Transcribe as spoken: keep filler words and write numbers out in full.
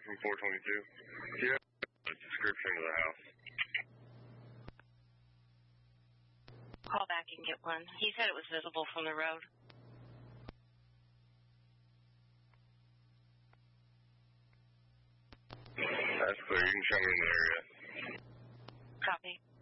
from four twenty-two. Do you have a description of the house? Call back and get one. He said it was visible from the road. That's clear. You can show me in the area. Copy.